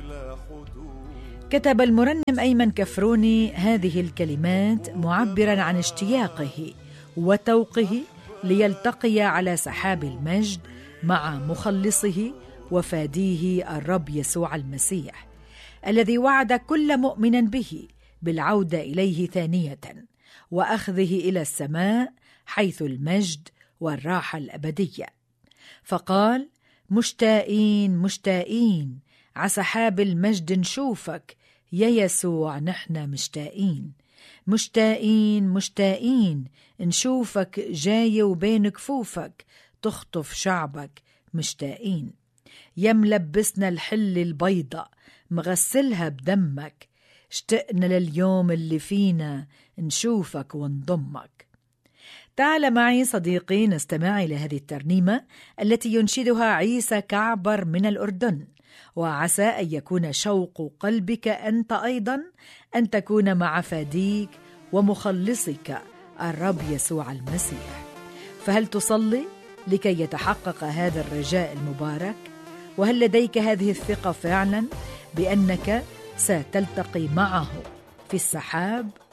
كتب المرنم أيمن كفروني هذه الكلمات معبراً عن اشتياقه وتوقه ليلتقي على سحاب المجد مع مخلصه وفاديه الرب يسوع المسيح، الذي وعد كل مؤمن به بالعودة إليه ثانية وأخذه إلى السماء حيث المجد والراحة الأبدية. فقال: مشتاقين مشتاقين عسحاب المجد نشوفك يا يسوع، نحن مشتاقين مشتاقين مشتاقين نشوفك جاي وبين كفوفك تخطف شعبك، مشتاقين يا ملبسنا الحل البيضة مغسلها بدمك، اشتقنا لليوم اللي فينا نشوفك ونضمك. تعال معي صديقي نستمع إلى هذه الترنيمة التي ينشدها عيسى كعبر من الأردن، وعسى أن يكون شوق قلبك أنت أيضا أن تكون مع فاديك ومخلصك الرب يسوع المسيح. فهل تصلي لكي يتحقق هذا الرجاء المبارك؟ وهل لديك هذه الثقة فعلا بأنك ستلتقي معه في السحاب؟